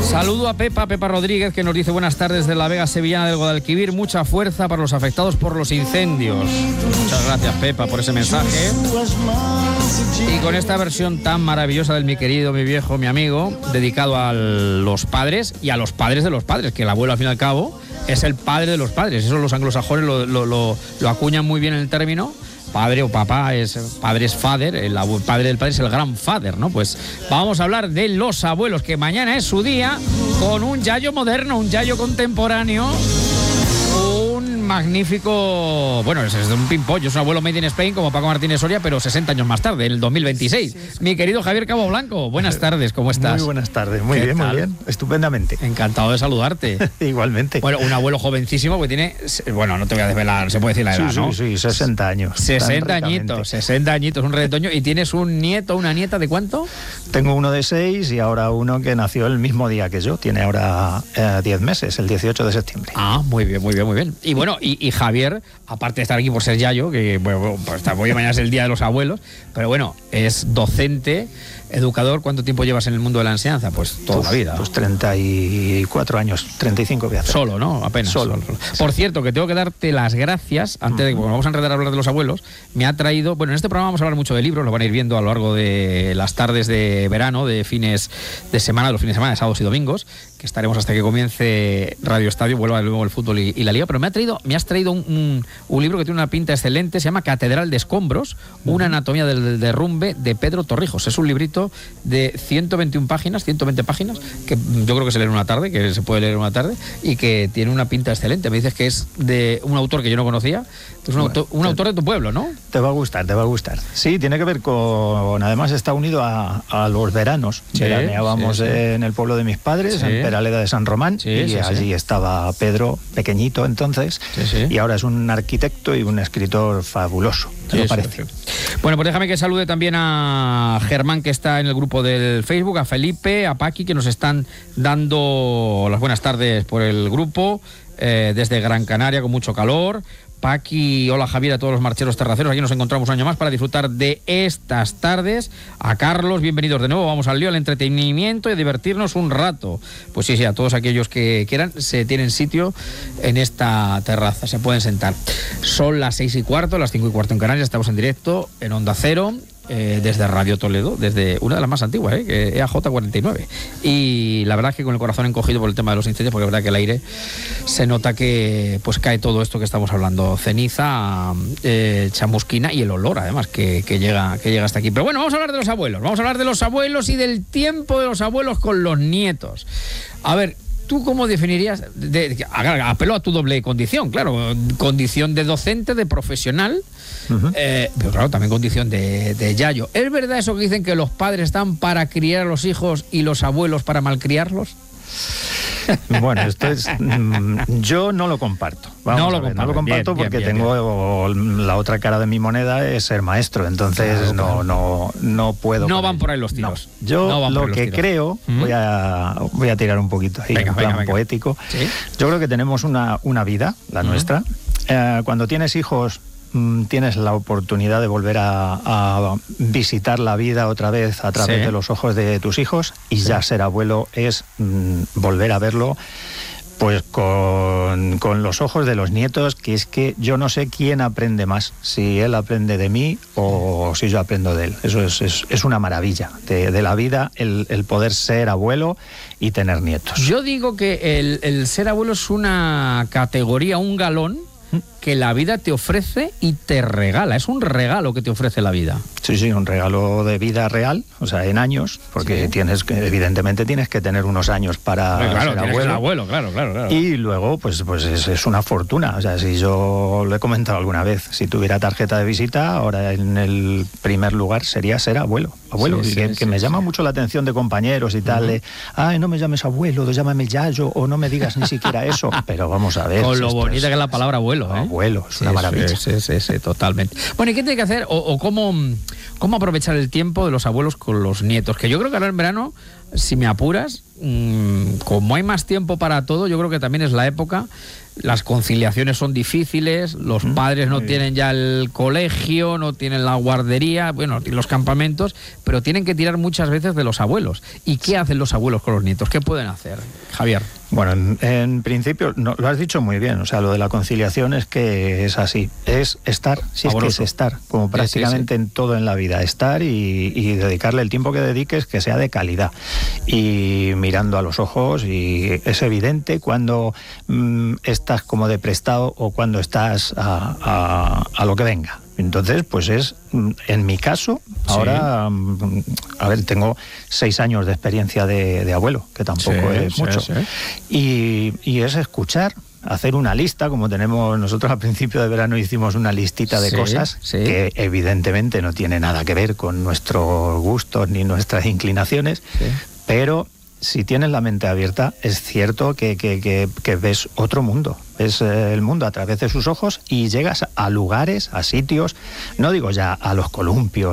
Saludo a Pepa Rodríguez, que nos dice buenas tardes de la Vega Sevillana del Guadalquivir, mucha fuerza para los afectados por los incendios. Muchas gracias, Pepa, por ese mensaje. Y con esta versión tan maravillosa del mi querido, mi viejo, mi amigo, dedicado a los padres y a los padres de los padres, que el abuelo al fin y al cabo es el padre de los padres. Eso los anglosajones lo acuñan muy bien en el término. Padre o papá padre es father, el padre del padre es el grandfather, ¿no? Pues vamos a hablar de los abuelos, que mañana es su día, con un yayo moderno, un yayo contemporáneo, un magnífico, bueno, es un pimpollo, es un abuelo made in Spain como Paco Martínez Soria, pero 60 años más tarde, en el 2026. Sí. Mi querido Javier Cabo Blanco, buenas tardes, ¿cómo estás? Muy buenas tardes, muy bien, estupendamente. Encantado de saludarte. Igualmente. Bueno, un abuelo jovencísimo que tiene, bueno, no te voy a desvelar, se puede decir la edad, sí, ¿no? Sí, 60 años. 60 añitos, un retoño. ¿Y tienes un nieto, una nieta de cuánto? Tengo uno de 6 y ahora uno que nació el mismo día que yo, tiene ahora 10 meses, el 18 de septiembre. Ah, muy bien. Y bueno, y Javier, aparte de estar aquí por ser yayo, que bueno, pues hoy mañana es el día de los abuelos, pero bueno, es docente, educador. ¿Cuánto tiempo llevas en el mundo de la enseñanza? Pues toda la vida. Pues 34 años, 35 voy a hacer. Solo, ¿no? Apenas. Solo. Por cierto, que tengo que darte las gracias, antes de que vamos a enredar a hablar de los abuelos, me ha traído, bueno, en este programa vamos a hablar mucho de libros, lo van a ir viendo a lo largo de las tardes de verano, de fines de semana, de los fines de semana, de sábados y domingos, que estaremos hasta que comience Radio Estadio, vuelva luego el fútbol y la liga, pero me has traído un libro que tiene una pinta excelente, se llama Catedral de Escombros, una anatomía del derrumbe, de Pedro Torrijos. Es un librito de 120 páginas, que yo creo que se lee en una tarde, que se puede leer en una tarde, y que tiene una pinta excelente. Me dices que es de un autor que yo no conocía, es un autor de tu pueblo, ¿no? Te va a gustar. Sí, tiene que ver con, además está unido a los veranos. Veraneábamos en el pueblo de mis padres, en Peraleda de San Román, allí estaba Pedro, pequeñito entonces, y ahora es un arquitecto y un escritor fabuloso. ¿Qué te parece? Bueno, pues déjame que salude también a Germán, que está en el grupo del Facebook, a Felipe, a Paqui, que nos están dando las buenas tardes por el grupo, desde Gran Canaria con mucho calor. Paqui, hola Javier, a todos los marcheros terraceros, aquí nos encontramos un año más para disfrutar de estas tardes. A Carlos, bienvenidos de nuevo, vamos al lío, al entretenimiento y a divertirnos un rato. Pues sí, a todos aquellos que quieran, se tienen sitio en esta terraza, se pueden sentar. Son las 6:15, las 5:15 en Canarias, estamos en directo en Onda Cero. Desde Radio Toledo, desde una de las más antiguas, EAJ 49. Y la verdad es que con el corazón encogido por el tema de los incendios, porque la verdad que el aire se nota que pues cae todo esto que estamos hablando, ceniza, chamusquina y el olor además que llega hasta aquí. Pero bueno, vamos a hablar de los abuelos, y del tiempo de los abuelos con los nietos. A ver, ¿tú cómo definirías, apelo a tu doble condición, claro, condición de docente, de profesional, pero claro, también condición de yayo? ¿Es verdad eso que dicen que los padres están para criar a los hijos y los abuelos para malcriarlos? Bueno, esto es, yo no lo comparto. No lo comparto porque tengo la otra cara de mi moneda es ser maestro, entonces no puedo. No van por ahí los tiros. No. Yo lo que creo, voy a tirar un poquito ahí, en plan poético. ¿Sí? Yo creo que tenemos una vida, la nuestra. Cuando tienes hijos, tienes la oportunidad de volver a visitar la vida otra vez a través de los ojos de tus hijos, y ya ser abuelo es volver a verlo pues con los ojos de los nietos, que es que yo no sé quién aprende más, si él aprende de mí o si yo aprendo de él. Eso es una maravilla de la vida, el poder ser abuelo y tener nietos. Yo digo que el ser abuelo es una categoría, un galón que la vida te ofrece y te regala. Es un regalo que te ofrece la vida. Sí, un regalo de vida real, o sea, en años, porque evidentemente tienes que tener unos años para ser abuelo. Claro. Y luego, pues es una fortuna. O sea, si yo lo he comentado alguna vez, si tuviera tarjeta de visita, ahora en el primer lugar sería ser abuelo. Que me llama mucho la atención de compañeros y tal, de, no me llames abuelo, llámame yayo, o no me digas ni siquiera eso. Pero vamos a ver. Con lo bonita que es la palabra abuelo, abuelo, es una maravilla. Sí, totalmente. Bueno, ¿y qué tiene que hacer o cómo aprovechar el tiempo de los abuelos con los nietos? Que yo creo que ahora en verano, si me apuras, como hay más tiempo para todo, yo creo que también es la época. Las conciliaciones son difíciles, los padres no tienen ya el colegio, no tienen la guardería, bueno, los campamentos, pero tienen que tirar muchas veces de los abuelos. ¿Y qué hacen los abuelos con los nietos? ¿Qué pueden hacer, Javier? Bueno, en principio, no, lo has dicho muy bien, o sea, lo de la conciliación es que es así, es estar, si es que es estar, como prácticamente en todo en la vida, estar y dedicarle el tiempo que dediques que sea de calidad y mirando a los ojos, y es evidente cuando estás como de prestado o cuando estás a lo que venga. Entonces, pues es, en mi caso, ahora, a ver, tengo 6 años de experiencia de abuelo, que tampoco es mucho. Y es escuchar, hacer una lista, como tenemos nosotros al principio de verano, hicimos una listita de cosas que evidentemente no tiene nada que ver con nuestros gustos ni nuestras inclinaciones, pero si tienes la mente abierta, es cierto que ves otro mundo, ves el mundo a través de sus ojos y llegas a lugares, a sitios, no digo ya a los columpios